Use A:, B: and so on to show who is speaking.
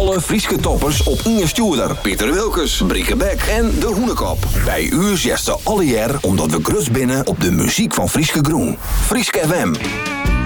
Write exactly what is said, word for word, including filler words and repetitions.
A: alle Frieske toppers op Inge Stuurder, Pieter Wilkes, Brieke Beck en De Hoenekop. Bij u zesde alle jaar omdat we grus binnen op de muziek van Frieske Groen. Frieske F M.